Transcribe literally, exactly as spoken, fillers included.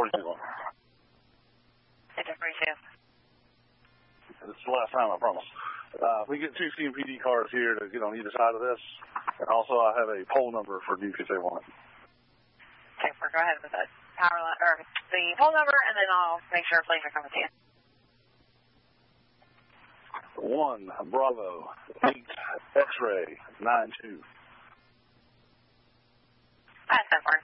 forty-two. ten forty-two. This is the last time, I promise. Uh, we get two C M P D cars here to get on either side of this. And also, I have a poll number for Duke if they want it. Okay, we'll go ahead with that power line, or the poll number, and then I'll make sure planes are coming to you. One, Bravo, eight, X-ray, nine two. That's that far.